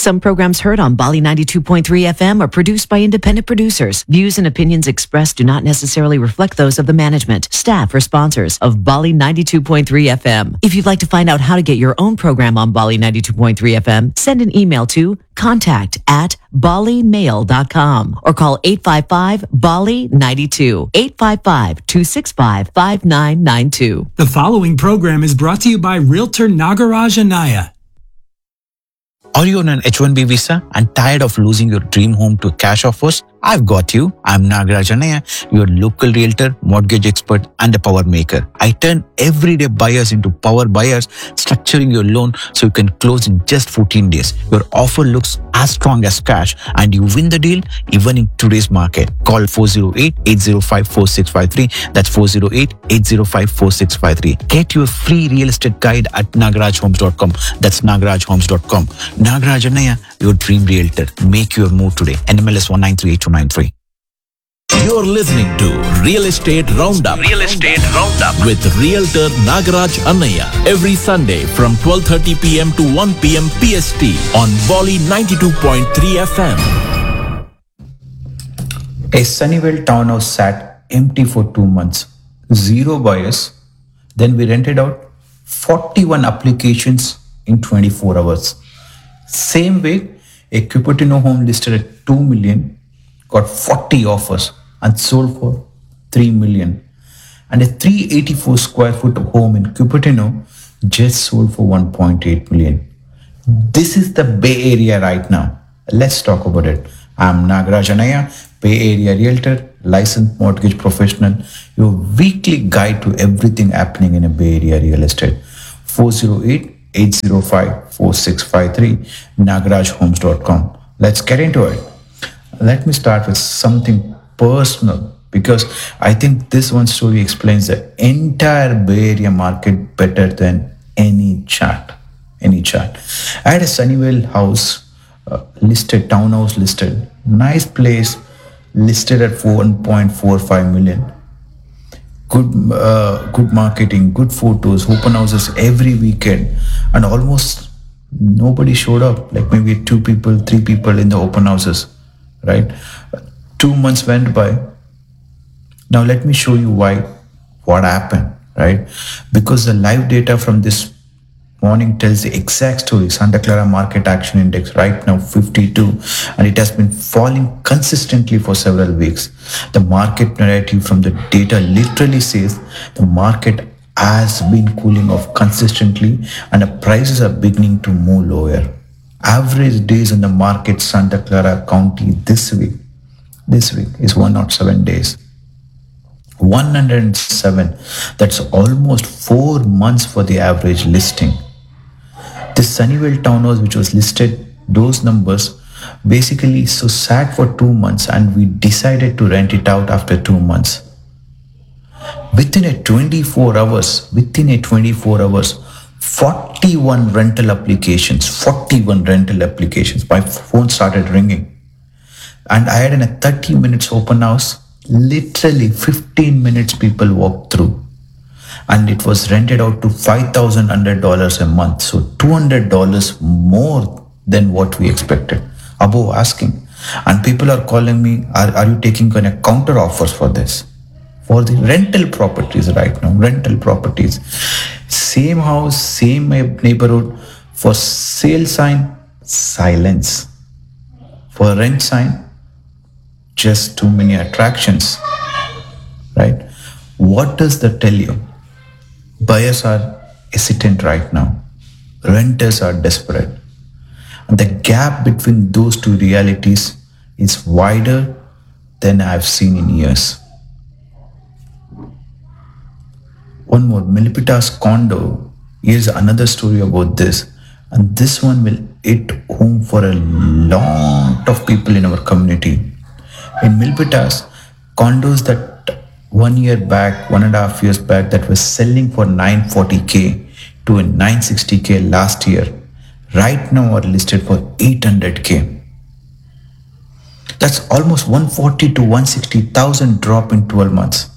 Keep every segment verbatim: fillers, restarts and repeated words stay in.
Some programs heard on Bali ninety-two point three F M are produced by independent producers. Views and opinions expressed do not necessarily reflect those of the management, staff, or sponsors of Bali ninety-two point three F M. If you'd like to find out how to get your own program on Bali ninety-two point three F M, send an email to contact at bali mail dot com or call eight five five Bali ninety-two, eight five five, two six five, five nine nine two. The following program is brought to you by Realtor Nagaraj Anaya. Are you on an H one B visa and tired of losing your dream home to cash offers? I've got you. I'm Nagaraj Anaya, your local realtor, mortgage expert, and a power maker. I turn everyday buyers into power buyers, structuring your loan so you can close in just fourteen days. Your offer looks as strong as cash and you win the deal even in today's market. Call four oh eight, eight oh five, four six five three. That's four oh eight, eight oh five, four six five three. Get your free real estate guide at nagaraj homes dot com. That's nagaraj homes dot com. Nagaraj Anaya, your dream realtor. Make your move today. N M L S one nine three eight two nine three. You're listening to Real Estate Roundup. Real Estate Roundup with Realtor Nagaraj Anaya every Sunday from twelve thirty p.m. to one p.m. P S T on Bali ninety-two point three F M. A Sunnyvale townhouse sat empty for two months. Zero buyers. Then we rented out forty-one applications in twenty-four hours. Same way, a Cupertino home listed at two million got forty offers and sold for three million. And a three hundred eighty-four square foot home in Cupertino just sold for one point eight million. This is the Bay Area right now. Let's talk about it. I'm Nagaraj Anaya, Bay Area realtor, licensed mortgage professional, your weekly guide to everything happening in a Bay Area real estate. four oh eight, eight oh five, four six five three, nagaraj homes dot com. Let's get into it. Let me start with something personal because I think this one story explains the entire Bay Area market better than any chart. Any chart. I had a Sunnyvale house uh, listed, townhouse listed, nice place listed at one point four five million. Good, uh, good marketing, good photos, open houses every weekend, and almost nobody showed up. Like maybe two people, three people in the open houses. Right? Two months went by. Now let me show you why, what happened, right? Because the live data from this morning tells the exact story. Santa Clara Market Action Index right now fifty-two, and it has been falling consistently for several weeks. The market narrative from the data literally says the market has been cooling off consistently and the prices are beginning to move lower. Average days in the market Santa Clara County this week, this week is one hundred seven days. one hundred seven, that's almost four months for the average listing. This Sunnyvale townhouse which was listed, those numbers basically so sat for two months and we decided to rent it out after two months. Within a twenty-four hours, within a twenty-four hours, forty-one rental applications, forty-one rental applications. My phone started ringing. And I had in a thirty minutes open house, literally fifteen minutes people walked through. And it was rented out to five thousand one hundred dollars a month. So two hundred dollars more than what we expected. Above asking. And people are calling me, are, are you taking kind of counter offers for this? For the rental properties right now, rental properties. Same house, same neighborhood. For sale sign, silence. For rent sign, just too many attractions. Right? What does that tell you? Buyers are hesitant right now. Renters are desperate. And the gap between those two realities is wider than I've seen in years. One more, Milpitas condo. Here's another story about this. And this one will hit home for a lot of people in our community. In Milpitas, condos that one year back, one and a half years back, that was selling for nine forty K to a nine sixty K last year, right now are listed for eight hundred K. That's almost one forty to one sixty thousand drop in twelve months.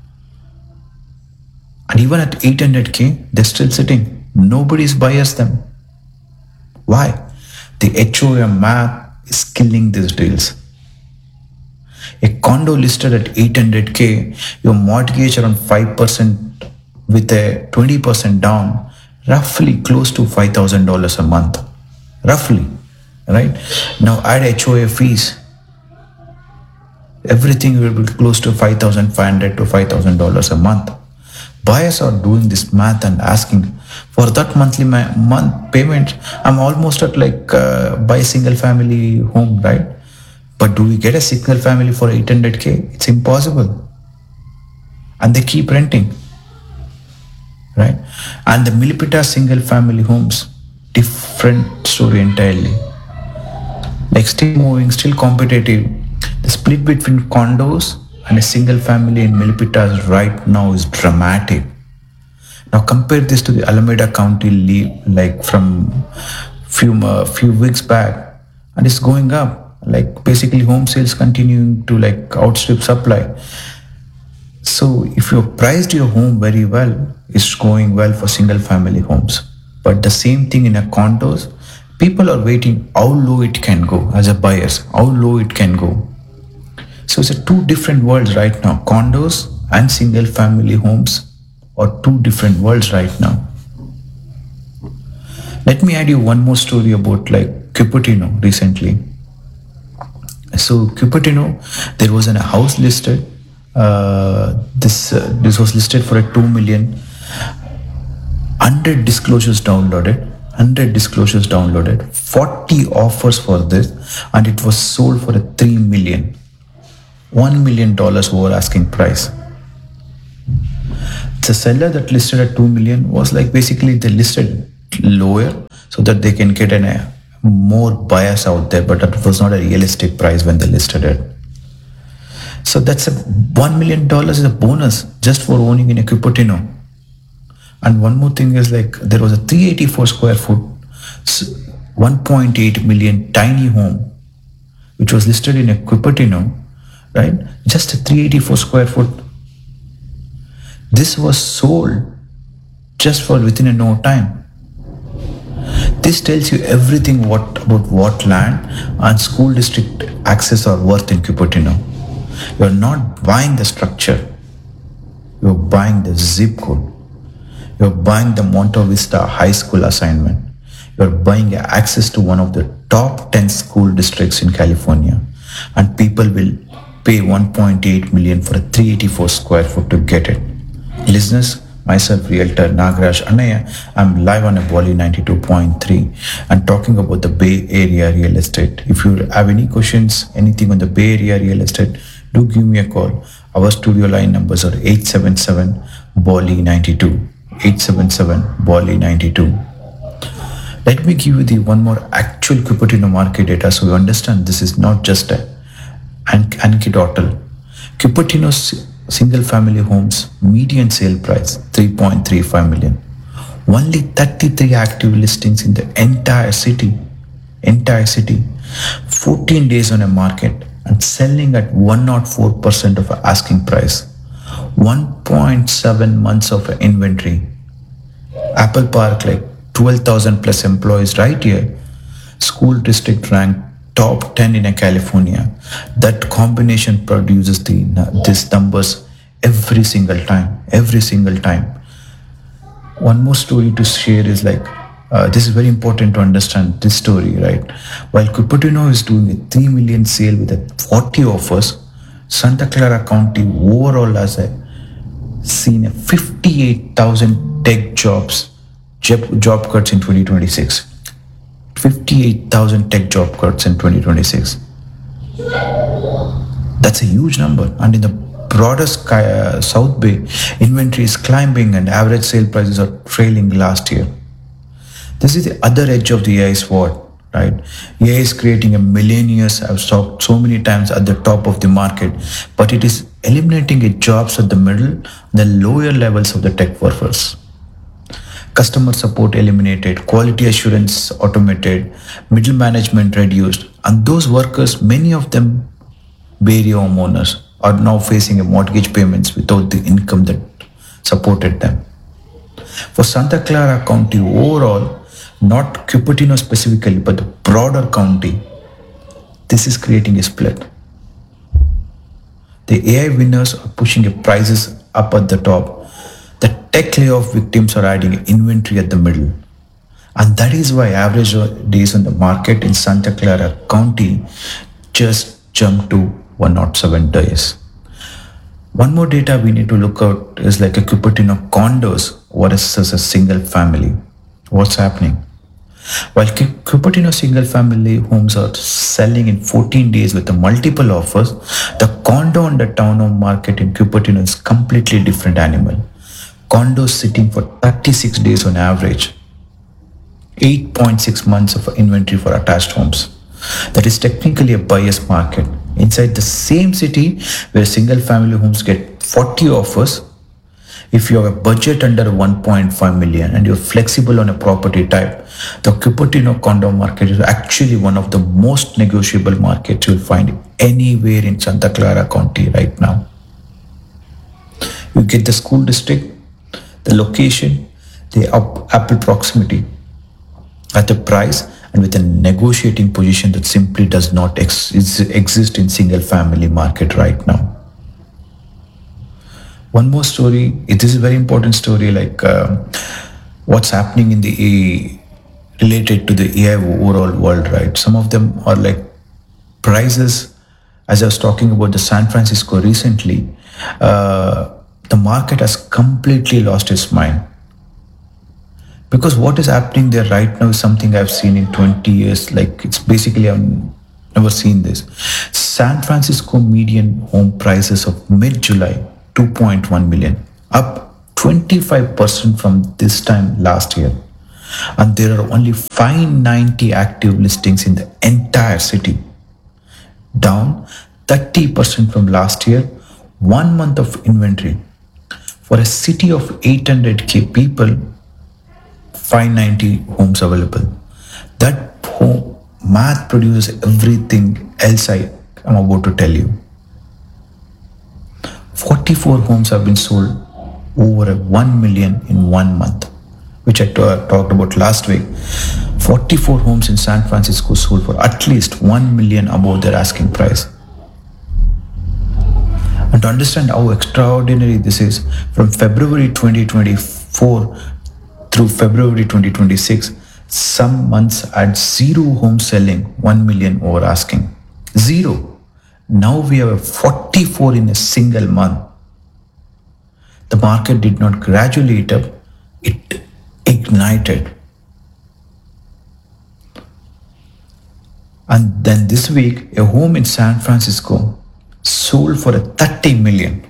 And even at eight hundred K, they're still sitting. Nobody's buyers them. Why? The H O A math is killing these deals. A condo listed at eight hundred K, your mortgage around five percent with a twenty percent down, roughly close to five thousand dollars a month. Roughly, right? Now add H O A fees. Everything will be close to five thousand five hundred to five thousand dollars a month. Buyers are doing this math and asking for that monthly ma- month payment. I'm almost at like uh, buy a single family home, right? But do we get a single family for eight hundred K? It's impossible. And they keep renting, right? And the Milpitas single family homes, different story entirely. Like still moving, still competitive. The split between condos and a single family in Milpitas right now is dramatic. Now compare this to the Alameda County lead, like from few uh, few weeks back, and it's going up. Like basically home sales continuing to like outstrip supply. So if you priced your home very well, it's going well for single family homes. But the same thing in a condos, people are waiting how low it can go as a buyers, how low it can go. So it's a two different worlds right now. Condos and single family homes are two different worlds right now. Let me add you one more story about like Cupertino recently. So Cupertino, there was a house listed. Uh, this uh, this was listed for a two million. Hundred disclosures downloaded. Hundred disclosures downloaded. Forty offers for this, and it was sold for a three million. One million dollars over asking price. The seller that listed at two million was like basically they listed lower so that they can get an uh, more buyers out there, but that was not a realistic price when they listed it. So that's a one million dollars is a bonus just for owning in a Cupertino. And one more thing is like there was a three hundred eighty-four square foot, one point eight million tiny home, which was listed in a Cupertino, right? Just a three hundred eighty-four square foot. This was sold just for within a no time. This tells you everything what about what land and school district access are worth in Cupertino. You're not buying the structure. You're buying the zip code. You're buying the Monte Vista High School assignment. You're buying access to one of the top ten school districts in California. And people will pay one point eight million for a three hundred eighty-four square foot to get it. Listeners, myself, Realtor Nagaraj Annaya, I'm live on a Bolly ninety-two point three and talking about the Bay Area real estate. If you have any questions, anything on the Bay Area real estate, do give me a call. Our studio line numbers are eight seven seven Bolly ninety-two. eight seven seven Bolly ninety-two. Let me give you the one more actual Cupertino market data so you understand this is not just a anecdotal. Cupertino's single family homes median sale price three point three five million. Only thirty-three active listings in the entire city. Entire city. fourteen days on a market and selling at one hundred four percent of asking price. one point seven months of inventory. Apple Park, like twelve thousand plus employees right here. School district ranked top ten in a California. That combination produces the these numbers every single time. Every single time. One more story to share is like, uh, this is very important to understand this story, right? While Cupertino is doing a three million sale with a forty offers, Santa Clara County overall has a, seen a fifty-eight thousand tech jobs, job, job cuts in twenty twenty-six. fifty-eight thousand tech job cuts in twenty twenty-six. That's a huge number. And in the broader sky, uh, South Bay, inventory is climbing and average sale prices are trailing last year. This is the other edge of the A I sword, right? A I is creating a millennials, I've talked so many times, at the top of the market, but it is eliminating jobs at the middle, the lower levels of the tech workforce. Customer support eliminated, quality assurance automated, middle management reduced, and those workers, many of them Bay Area homeowners, are now facing a mortgage payments without the income that supported them. For Santa Clara County overall, not Cupertino specifically, but the broader county, this is creating a split. The A I winners are pushing the prices up at the top. The tech layoff victims are adding inventory at the middle. And that is why average days on the market in Santa Clara County just jumped to one hundred seven days. One more data we need to look at is like a Cupertino condos versus a single family. What's happening? While Cupertino single family homes are selling in fourteen days with the multiple offers, the condo and the townhome market in Cupertino is completely different animal. Condos sitting for thirty-six days on average, eight point six months of inventory for attached homes. That is technically a buyer's market. Inside the same city where single family homes get forty offers, if you have a budget under one point five million and you're flexible on a property type, the Cupertino condo market is actually one of the most negotiable markets you'll find anywhere in Santa Clara County right now. You get the school district, the location, the Apple proximity at a price and with a negotiating position that simply does not ex- exist in single family market right now. One more story, it is a very important story, like uh, what's happening in the A, related to the A I overall world, right? Some of them are like prices, as I was talking about the San Francisco recently, uh, the market has completely lost its mind. Because what is happening there right now is something I've seen in twenty years, like it's basically, I've never seen this. San Francisco median home prices of mid-July, two point one million, up twenty-five percent from this time last year. And there are only five hundred ninety active listings in the entire city, down thirty percent from last year, one month of inventory. For a city of eight hundred K people, five hundred ninety homes available. That home math produces everything else I am about to tell you. forty-four homes have been sold over one million in one month, which I t- talked about last week. forty-four homes in San Francisco sold for at least one million above their asking price. And to understand how extraordinary this is, from February twenty twenty-four through February twenty twenty-six, some months had zero homes selling one million over asking. Zero. Now we have a forty-four in a single month. The market did not gradually eat up, it ignited. And then this week, a home in San Francisco sold for a thirty million,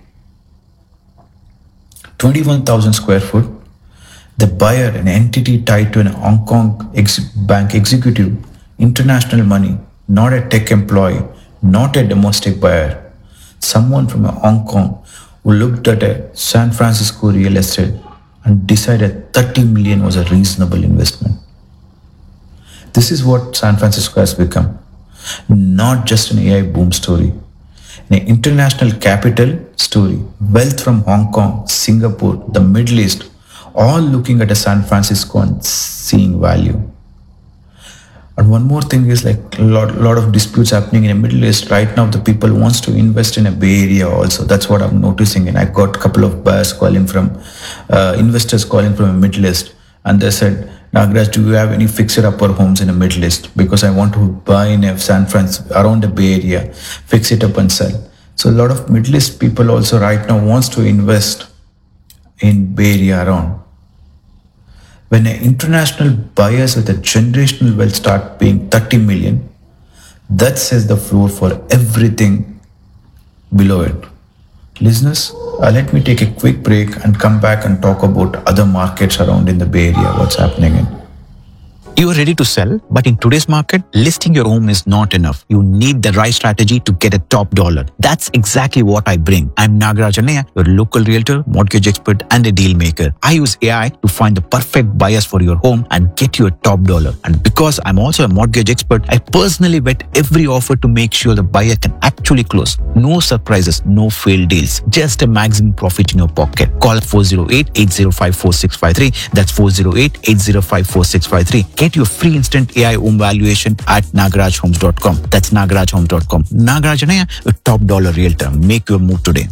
twenty-one thousand square foot. The buyer, an entity tied to an Hong Kong ex- bank executive, international money, not a tech employee, not a domestic buyer, someone from Hong Kong who looked at a San Francisco real estate and decided thirty million was a reasonable investment. This is what San Francisco has become. Not just an A I boom story, an international capital story, wealth from Hong Kong, Singapore, the Middle East, all looking at a San Francisco and seeing value. And one more thing is like a lot, lot of disputes happening in the Middle East right now. The people wants to invest in a Bay Area also. That's what I'm noticing. And I got a couple of buyers calling from, uh, investors calling from the Middle East. And they said, Nagaraj, do you have any fixer-upper homes in the Middle East? Because I want to buy in a San Francisco, around the Bay Area, fix it up and sell. So a lot of Middle East people also right now wants to invest in Bay Area around. When an international buyers with a generational wealth start paying thirty million, that sets the floor for everything below it. Listeners, uh, let me take a quick break and come back and talk about other markets around in the Bay Area, what's happening in. You are ready to sell, but in today's market, listing your home is not enough. You need the right strategy to get a top dollar. That's exactly what I bring. I'm Nagaraj Annaiah, your local realtor, mortgage expert, and a deal maker. I use A I to find the perfect buyers for your home and get you a top dollar. And because I'm also a mortgage expert, I personally vet every offer to make sure the buyer can actually close. No surprises, no failed deals, just a maximum profit in your pocket. Call four oh eight, eight oh five, four six five three. That's four oh eight, eight oh five, four six five three. Get your free instant A I home valuation at nagaraj homes dot com. That's nagaraj homes dot com. Nagaraj Annaiah, a top dollar realtor. Make your move today.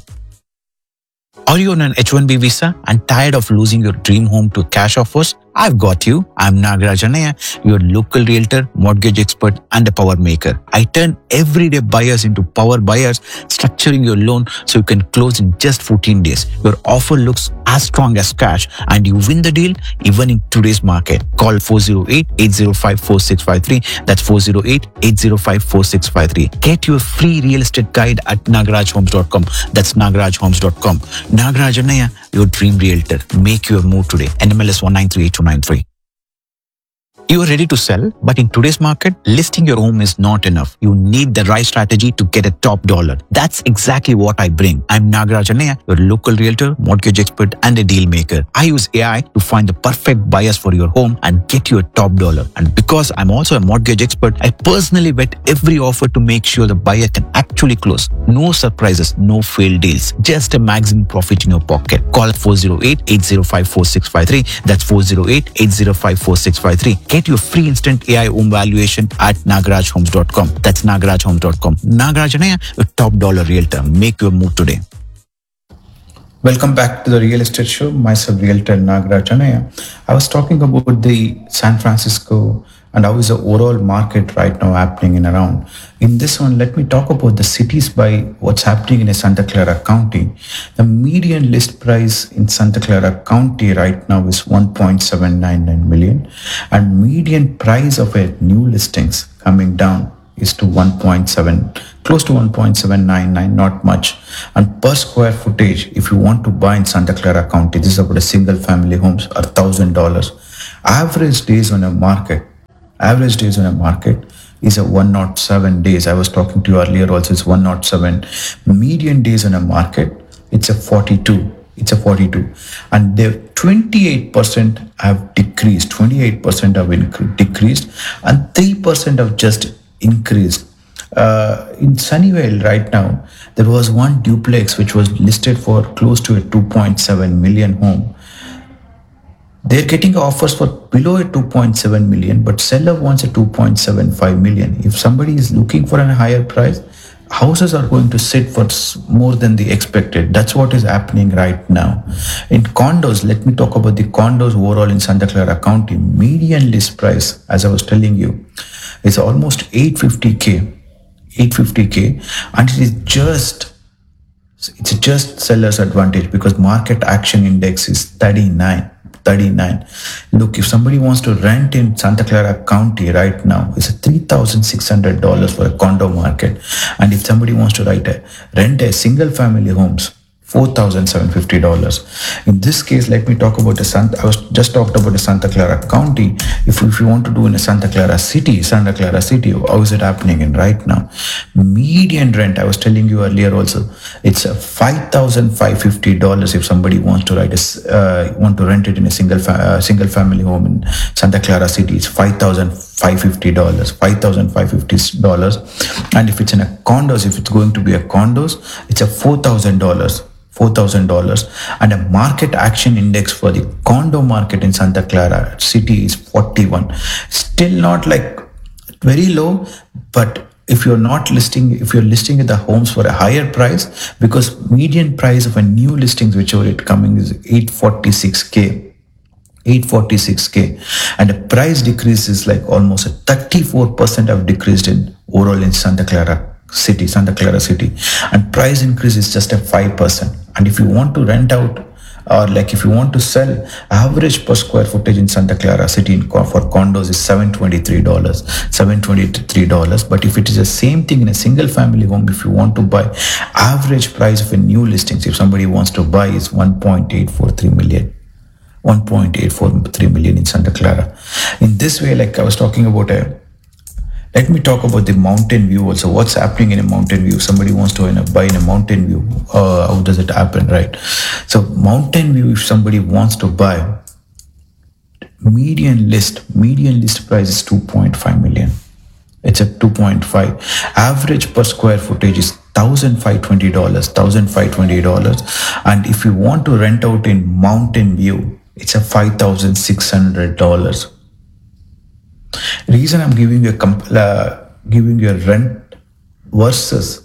Are you on an H one B visa and tired of losing your dream home to cash offers? I've got you. I'm Nagaraj Annaiah, your local realtor, mortgage expert, and a power maker. I turn everyday buyers into power buyers, structuring your loan so you can close in just fourteen days. Your offer looks as strong as cash and you win the deal even in today's market. Call four oh eight, eight oh five, four six five three. That's four oh eight, eight oh five, four six five three. Get your free real estate guide at nagaraj homes dot com. That's nagaraj homes dot com. Nagaraj Annaiah, your dream realtor. Make your move today. N M L S one nine three eight two nine three. You are ready to sell, but in today's market, listing your home is not enough. You need the right strategy to get a top dollar. That's exactly what I bring. I'm Nagaraj Annaiah, your local realtor, mortgage expert, and a deal maker. I use A I to find the perfect buyers for your home and get you a top dollar. And because I'm also a mortgage expert, I personally vet every offer to make sure the buyer can actually close. No surprises, no failed deals, just a maximum profit in your pocket. Call four oh eight, eight oh five, four six five three. That's four oh eight, eight oh five, four six five three. Get your free instant A I home valuation at nagaraj homes dot com. That's nagaraj homes dot com. Nagaraj Annaiah, a top dollar realtor. Make your move today. Welcome back to the Real Estate Show. Myself, Realtor Nagaraj Annaiah. I was talking about the San Francisco and how is the overall market right now happening in around. In this one, let me talk about the cities by what's happening in Santa Clara County. The median list price in Santa Clara County right now is one point seven nine nine million, and median price of a new listings coming down is to one point seven, close to one point seven nine nine, not much. And per square footage, if you want to buy in Santa Clara County, this is about a single family homes, are one thousand dollars. Average days on a market, average days on a market is a one hundred seven days. I was talking to you earlier also, it's one hundred seven. Median days on a market, it's a forty-two. It's a forty-two. And the twenty-eight percent have decreased, twenty-eight percent have incre- decreased, and three percent have just increased. Uh, in Sunnyvale right now, there was one duplex which was listed for close to a two point seven million home. They're getting offers for below a two point seven million, but seller wants a two point seven five million. If somebody is looking for a higher price, houses are going to sit for more than the expected. That's what is happening right now. In condos, let me talk about the condos overall in Santa Clara County. Median list price, as I was telling you, is almost eight fifty K, eight fifty K, and it is just, it's just seller's advantage because market action index is thirty-nine. thirty-nine. Look, if somebody wants to rent in Santa Clara County right now, it's a three thousand six hundred dollars for a condo market. And if somebody wants to write a, rent a single family homes, four thousand seven hundred fifty dollars. In this case, let me talk about the Santa, I was just talked about the Santa Clara County. If, if you want to do in a Santa Clara City, Santa Clara City, how is it happening in right now? Median rent, I was telling you earlier also, it's a five thousand five hundred fifty dollars if somebody wants to write a, uh, want to rent it in a single fa- uh, single family home in Santa Clara City. It's five thousand five hundred fifty dollars, five thousand five hundred fifty dollars. And if it's in a condos, if it's going to be a condos, it's a four thousand dollars. four thousand dollars, and a market action index for the condo market in Santa Clara City is forty-one. Still not like very low, but if you're not listing, if you're listing the homes for a higher price, because median price of a new listings, whichever it coming is eight forty-six K. eight forty-six K, and the price decrease is like almost a thirty-four percent have decreased in overall in Santa Clara City, Santa Clara City, and price increase is just a five percent. And if you want to rent out, or like if you want to sell, average per square footage in Santa Clara City in, for condos is seven hundred twenty-three dollars, seven hundred twenty-three dollars. But if it is the same thing in a single family home, if you want to buy, average price of a new listings, if somebody wants to buy, is one point eight four three million. one point eight four three million in Santa Clara. In this way, like I was talking about a Let me talk about the Mountain View also. What's happening in a Mountain View? Somebody wants to you know, buy in a Mountain View. Uh, how does it happen, right? So Mountain View, if somebody wants to buy, median list, median list price is two point five million. It's a two point five. Average per square footage is one thousand five hundred twenty dollars, one thousand five hundred twenty dollars. And if you want to rent out in Mountain View, it's a five thousand six hundred dollars. Reason I'm giving you a comp- uh, giving you a rent versus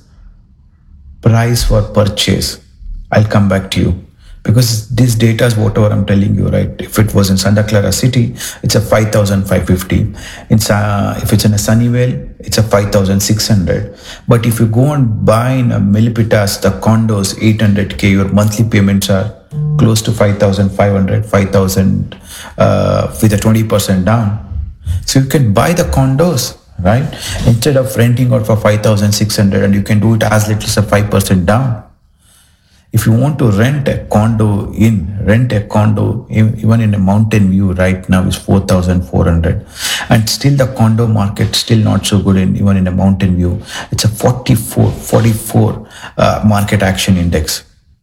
price for purchase. I'll come back to you because this data is whatever I'm telling you, right? If it was in Santa Clara City, it's a five thousand five hundred fifty. It's a, if it's in a Sunnyvale, it's a five thousand six hundred. But if you go and buy in a Milipitas, the condos, eight hundred K, your monthly payments are close to five thousand five hundred, five thousand uh, with a twenty percent down. So you can buy the condos, right? Instead of renting out for five thousand six hundred, and you can do it as little as a five percent down. If you want to rent a condo in, rent a condo even in a mountain view right now is four thousand four hundred. And still the condo market still not so good in, even in a mountain view. It's a forty-four, forty-four uh, market action index.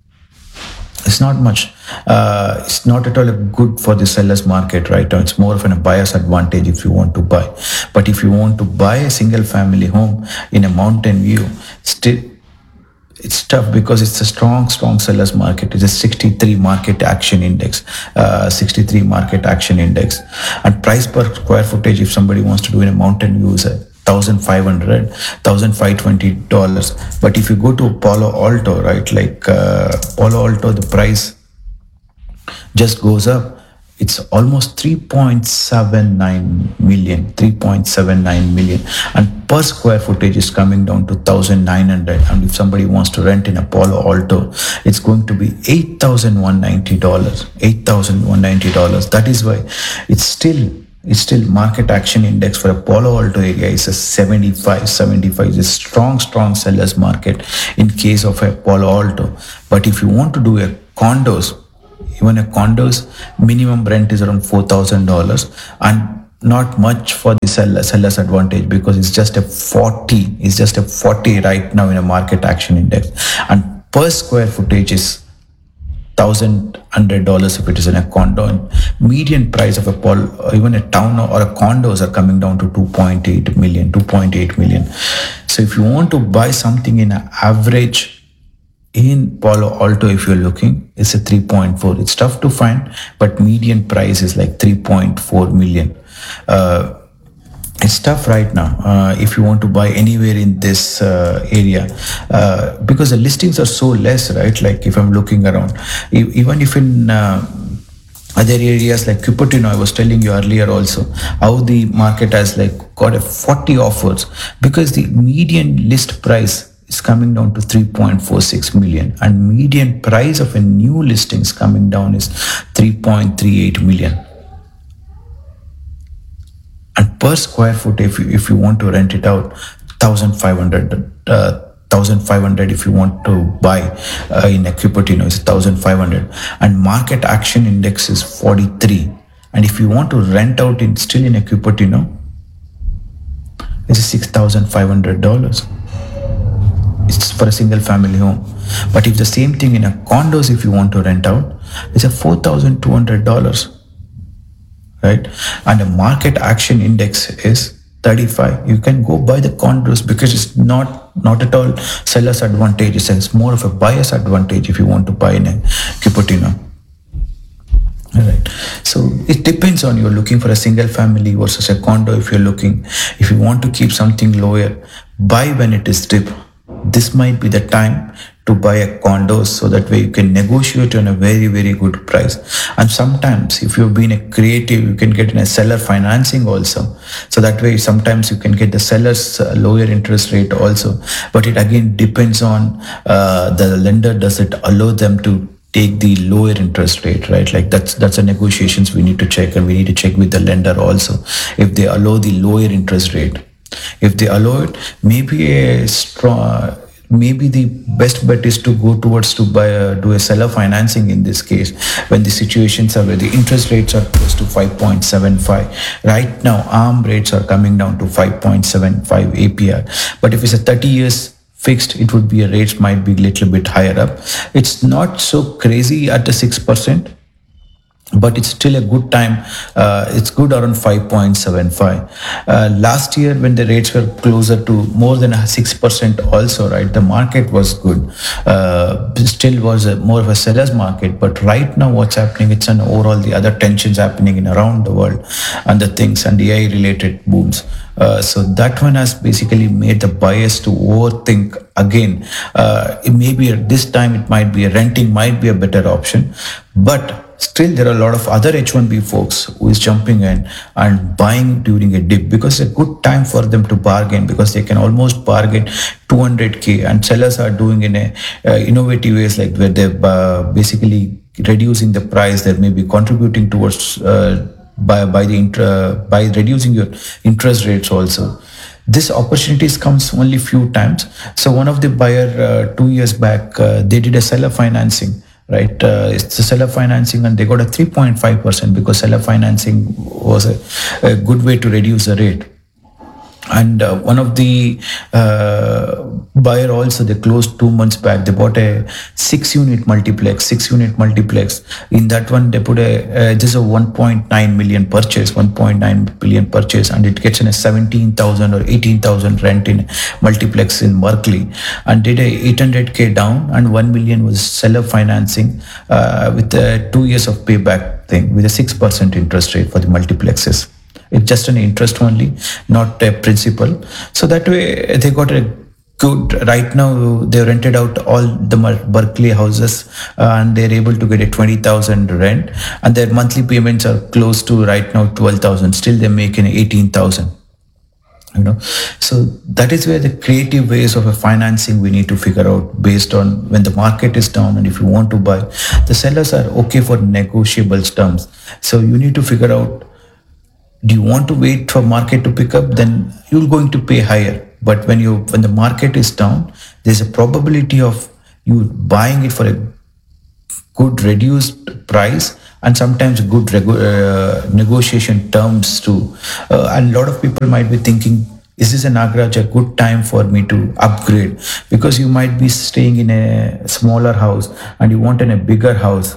It's not much. Uh, it's not at all good for the seller's market right now. It's more of a buyer's advantage if you want to buy. But if you want to buy a single family home in a mountain view, still it's tough because it's a strong, strong seller's market. It's a sixty-three market action index, uh, sixty-three market action index. And price per square footage, if somebody wants to do in a mountain view, is a one thousand five hundred dollars, one thousand five hundred twenty dollars. But if you go to Palo Alto, right, like uh, Palo Alto, the price just goes up. It's almost three point seven nine million, three point seven nine million. And per square footage is coming down to one thousand nine hundred. And if somebody wants to rent in a Palo Alto, it's going to be eight thousand one hundred ninety dollars. eight thousand one hundred ninety dollars. That is why it's still It's still market action index for a Palo Alto area is a seventy-five, seventy-five is a strong, strong seller's market in case of a Palo Alto. But if you want to do a condos, even a condos, minimum rent is around four thousand dollars and not much for the seller, seller's advantage because it's just a forty, it's just a forty right now in a market action index. And per square footage is thousand hundred dollars if it is in a condo, and median price of a pol or even a town or a condos are coming down to two point eight million, two point eight million. So if you want to buy something in an average in Palo Alto, if you're looking, it's a three point four. It's tough to find, but median price is like three point four million. Uh, It's tough right now uh, if you want to buy anywhere in this uh, area uh, because the listings are so less, right? Like if I'm looking around, e- even if in uh, other areas like Cupertino, I was telling you earlier also, how the market has like got a forty offers because the median list price is coming down to three point four six million and median price of a new listing is coming down is three point three eight million. And per square foot, if you, if you want to rent it out, one thousand five hundred, uh, one thousand five hundred if you want to buy uh, in a Cupertino, it's one thousand five hundred. And market action index is forty-three. And if you want to rent out in still in a Cupertino, it's six thousand five hundred dollars. It's for a single family home. But if the same thing in a condos, if you want to rent out, it's a four thousand two hundred dollars. Right? And the market action index is thirty-five. You can go buy the condos because it's not not at all seller's advantage. It's more of a buyer's advantage if you want to buy in a Cupertino. All right. So it depends on you're looking for a single family versus a condo. If you're looking, if you want to keep something lower, buy when it is dip. This might be the time to buy a condo so that way you can negotiate on a very, very good price. And sometimes if you've been a creative, you can get in a seller financing also. So that way sometimes you can get the seller's uh, lower interest rate also. But it again depends on uh, the lender, does it allow them to take the lower interest rate, right? Like that's that's a negotiations we need to check, and we need to check with the lender also if they allow the lower interest rate. If they allow it, maybe a strong, maybe the best bet is to go towards to buy a, do a seller financing in this case when the situations are where the interest rates are close to five point seven five. Right now, A R M rates are coming down to five point seven five A P R. But if it's a thirty years fixed, it would be a rates might be a little bit higher up. It's not so crazy at the six percent. but it's still a good time. Uh, it's good around five point seven five. Uh, last year, when the rates were closer to more than six percent also, right, the market was good. Uh, still was a, more of a seller's market, but right now what's happening, it's an overall the other tensions happening in around the world and the things and the A I related booms. Uh, so that one has basically made the buyers to overthink again. Uh, it maybe at this time it might be a renting might be a better option, but still there are a lot of other H one B folks who is jumping in and buying during a dip because it's a good time for them to bargain because they can almost bargain two hundred K, and sellers are doing in a uh, innovative ways, like where they're uh, basically reducing the price. They may be contributing towards uh, by by the intra, by reducing your interest rates also. This opportunities comes only few times. So one of the buyer uh, two years back, uh, they did a seller financing, right? Uh, it's a seller financing and they got a three point five percent because seller financing was a, a good way to reduce the rate. And uh, one of the uh, buyer also, they closed two months back. They bought a six unit multiplex, six unit multiplex. In that one, they put a, uh, this is a one point nine million purchase, one point nine billion purchase, and it gets in a seventeen thousand or eighteen thousand rent in multiplex in Berkeley, and did a eight hundred K down, and one million was seller financing uh, with a two years of payback thing with a six percent interest rate for the multiplexes. It's just an interest only, not a principal. So that way they got a good, right now they rented out all the Berkeley houses uh, and they're able to get a twenty thousand rent, and their monthly payments are close to right now twelve thousand. Still they're making eighteen thousand. You know, so that is where the creative ways of a financing we need to figure out based on when the market is down, and if you want to buy, the sellers are okay for negotiable terms. So you need to figure out, do you want to wait for market to pick up? Then you're going to pay higher. But when you when the market is down, there's a probability of you buying it for a good reduced price and sometimes good regu- uh, negotiation terms too. Uh, and a lot of people might be thinking, is this a Nagaraj a good time for me to upgrade? Because you might be staying in a smaller house and you want in a bigger house.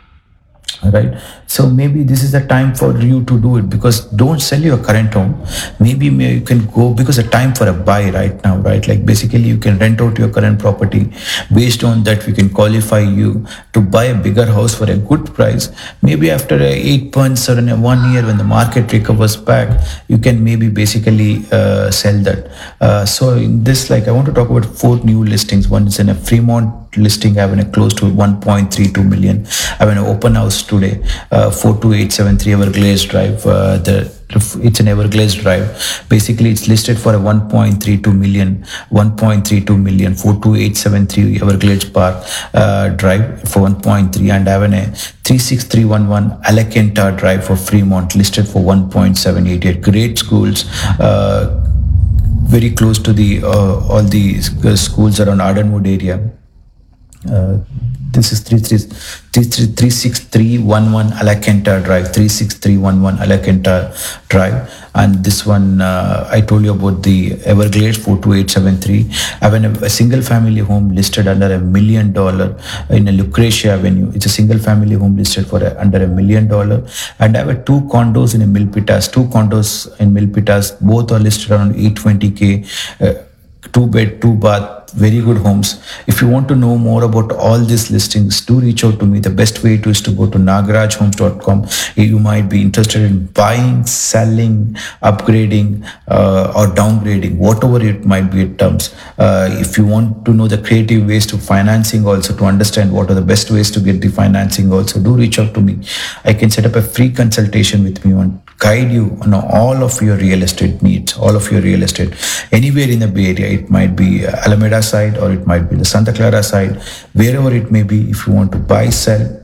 Right, so maybe this is the time for you to do it, because don't sell your current home. Maybe may, you can go, because the time for a buy right now, right? Like basically you can rent out your current property. Based on that, we can qualify you to buy a bigger house for a good price. Maybe after a eight months or in a one year, when the market recovers back, you can maybe basically uh, sell that. Uh, so in this, like I want to talk about four new listings. One is in a Fremont listing, having a close to one point three two million. Having an open house today, uh, four two eight seven three Everglades Drive. Uh, the it's an Everglades Drive. Basically, it's listed for a one point three two million, one point three two million, four two eight seven three Everglades Park uh, Drive for one point three, and having a three six three one one Alakenta Drive for Fremont listed for one point seven eight eight. Great schools. Uh, very close to the uh, all the schools around Ardenwood area. Uh, this is three six three one one Alakenta Drive, three six three one one Alakenta Drive. And this one, uh, I told you about the Everglades, four two eight seven three. I have a, a single family home listed under a million dollar in a Lucretia Avenue. It's a single family home listed for a, under a million dollar. And I have a two condos in a Milpitas, two condos in Milpitas. Both are listed around eight twenty K, uh, two bed, two bath. Very good homes. If you want to know more about all these listings, do reach out to me. The best way to is to go to nagaraj homes dot com. You might be interested in buying, selling, upgrading, uh, or downgrading, whatever it might be in terms. Uh, if you want to know the creative ways to financing, also to understand what are the best ways to get the financing, also do reach out to me. I can set up a free consultation with me and guide you on all of your real estate needs, all of your real estate anywhere in the Bay Area. It might be Alameda side, or it might be the Santa Clara side, wherever it may be. If you want to buy, sell,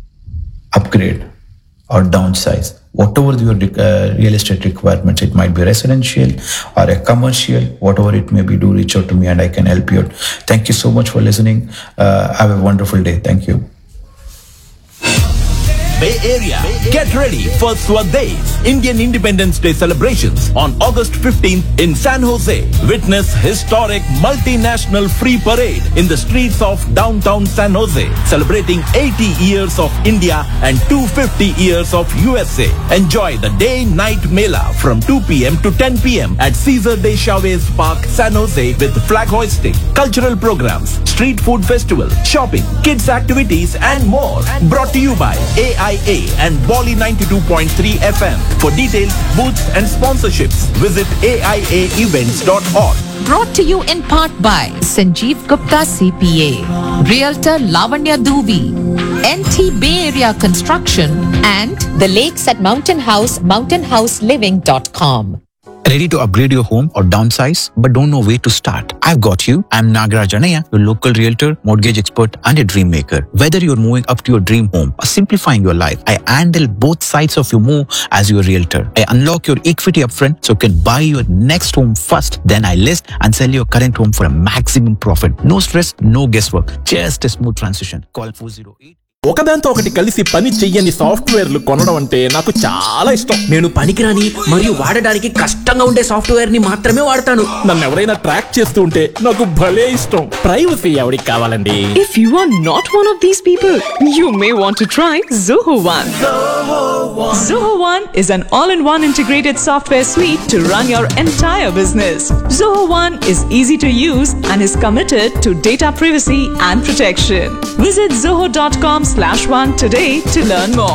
upgrade, or downsize, whatever your uh, real estate requirements, it might be residential or a commercial, whatever it may be, do reach out to me and I can help you out. Thank you so much for listening. Uh, have a wonderful day. Thank you. Bay Area. Get ready for Swadesh, Indian Independence Day celebrations on August fifteenth in San Jose. Witness historic multinational free parade in the streets of downtown San Jose, celebrating eighty years of India and two hundred fifty years of U S A. Enjoy the day-night Mela from two p.m. to ten p.m. at Cesar de Chavez Park, San Jose with flag hoisting, cultural programs, street food festival, shopping, kids activities and more. Brought to you by A I A and Bolly ninety-two point three F M. For details, booths and sponsorships, visit A I A events dot org. Brought to you in part by Sanjeev Gupta C P A, Realtor Lavanya Duvi, N T Bay Area Construction, and The Lakes at Mountain House, mountain house living dot com. Ready to upgrade your home or downsize but don't know where to start? I've got you. I'm Nagaraj Annaiya, your local realtor, mortgage expert and a dream maker. Whether you're moving up to your dream home or simplifying your life, I handle both sides of your move as your realtor. I unlock your equity upfront so you can buy your next home first. Then I list and sell your current home for a maximum profit. No stress, no guesswork. Just a smooth transition. Call four oh eight. ఒకదాంతో ఒకటి కలిసి పని చెయ్యని సాఫ్ట్వేర్లు కొనడం అంటే నాకు చాలా ఇష్టం. నేను పనికిరాని మరియు వాడడానికి కష్టంగా ఉండే సాఫ్ట్వేర్ ని మాత్రమే వాడతాను. నన్ను ఎవరైనా ట్రాక్ చేస్తూ ఉంటే నాకు భలే ఇష్టం. ప్రైవసీ ఎవరికి కావాలండి? If you are not one of these people, you may want to try Zoho One. Zoho One is an all-in-one integrated software suite to run your entire business. Zoho One is easy to use and is committed to data privacy and protection. Visit zoho dot com slash one today to learn more.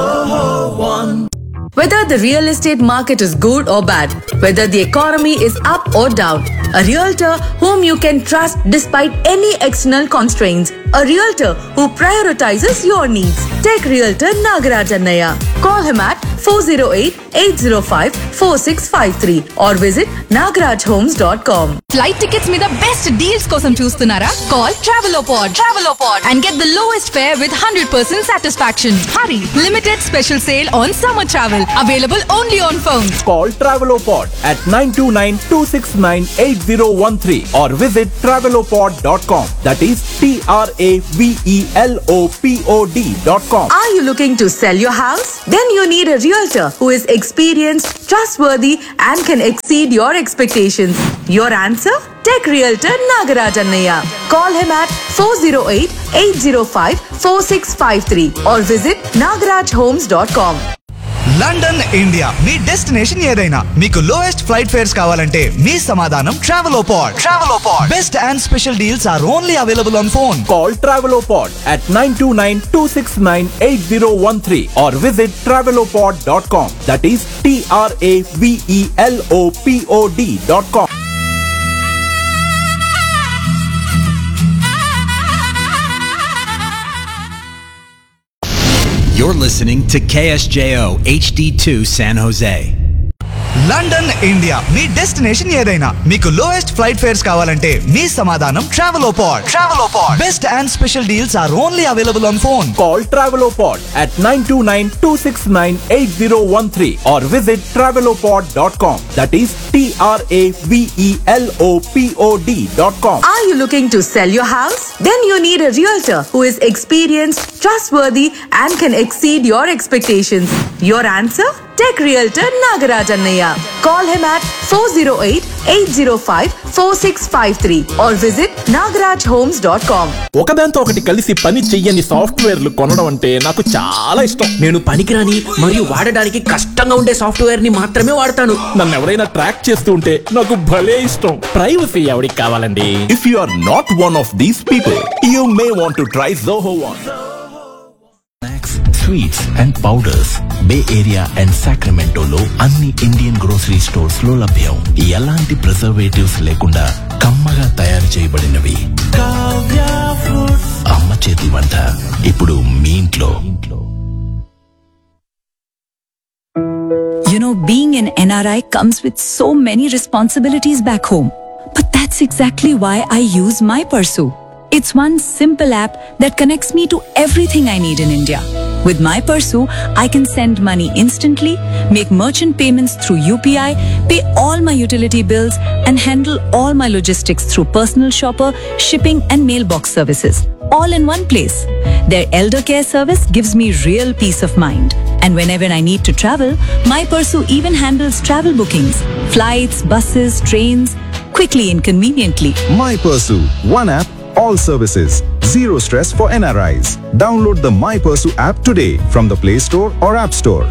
Whether the real estate market is good or bad, whether the economy is up or down, a realtor whom you can trust despite any external constraints, a realtor who prioritizes your needs. Tech Realtor Nagaraj Annaiya. Call him at four oh eight, eight oh five, four six five three or visit nagaraj homes dot com. Flight tickets మీద best deals కోసం చూస్తున్నారా? Call Travelopod. Travelopod and get the lowest fare with one hundred percent satisfaction. Hurry! Limited special sale on summer travel. Available only on phone. Call Travelopod at nine two nine, two six nine, eight oh one three or visit travelopod dot com. That is T R A V E L O P O D dot com. Are you looking to sell your house? Then you need a realtor who is experienced, trustworthy and can exceed your expectations. Your answer? Tech Realtor Nagaraj Annaiya. Call him at four oh eight, eight oh five, four six five three or visit nagaraj homes dot com. London India me destination ఏదైనా మీకు lowest flight fares కావాలంటే మీ సమాధానం Travelopod. Travelopod best and special deals are only available on phone. Call Travelopod at nine two nine, two six nine, eight oh one three or visit travelopod dot com. That is T R A V E L O P O D dot com. You're listening to K S J O H D two San Jose. London India me destination ఏదైనా మీకు lowest flight fares కావాలంటే మీ సమాధానం Travelopod. Travelopod best and special deals are only available on phone. Call Travelopod at nine two nine, two six nine, eight oh one three or visit travelopod dot com. That is T R A V E L O P O D dot com. Are you looking to sell your house? Then you need a realtor who is experienced, trustworthy and can exceed your expectations. Your answer? Tech Realtor Nagaraj Annaiya. Call him at four oh eight, eight oh five, four six five three or visit nagaraj homes dot com. ఒకదాంతో ఒకటి కలిసి పని చెయ్యని సాఫ్ట్వేర్లు కొనడం అంటే నాకు చాలా ఇష్టం. నేను పనికిరాని మరియు వాడడానికి కష్టంగా ఉండే సాఫ్ట్వేర్ ని మాత్రమే వాడతాను. నన్ను ఎవరైనా ట్రాక్ చేస్తూ ఉంటే నాకు భలే ఇష్టం. ప్రైవసీ ఎవరికి కావాలండి? If you are not one of these people, you may want to try Zoho One. Snacks, sweets and powders. Bay Area and Sacramento లో అన్ని ఇండియన్ గ్రోసరీ స్టోర్స్ లో లభ్యం. ఎలాంటి ప్రిజర్వేటివ్స్ లేకుండా కమ్మగా తయారు చేయబడినవి. అమ్మ చేతి వంట ఇప్పుడు మీ ఇంట్లో. You know, being an N R I comes with so many responsibilities back home. But that's exactly why I use MyPursue. It's one simple app that connects me to everything I need in India. With MyPursue, I can send money instantly, make merchant payments through U P I, pay all my utility bills, and handle all my logistics through personal shopper, shipping, and mailbox services. All in one place. Their elder care service gives me real peace of mind. And whenever I need to travel, MyPursue even handles travel bookings, flights, buses, trains, quickly and conveniently. MyPursue, one app, all services. Zero stress for N R Is. Download the MyPursue app today from the Play Store or App Store.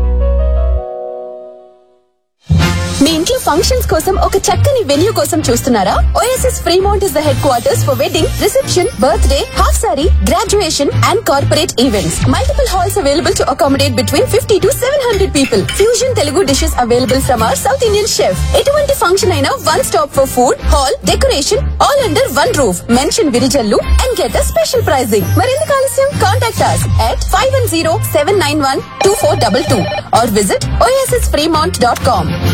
మీ ఇంట్లో functions కోసం ఒక చక్కని venue కోసం చూస్తున్నారా? OSS Fremont is the head quarters for wedding, reception, birthday, half sorry, graduation and corporate events. Multiple halls available to accommodate between fifty to seven hundred people. Fusion Telugu dishes available from our south Indian chef. ఎటువంటి function అయినా one stop for food, hall, decoration, all under one roof. Mention Virijallu and get a special pricing. మరెందుకు ఆలస్యం? Contact us at five one zero seven nine one two four two two or visit o s s fremont dot com.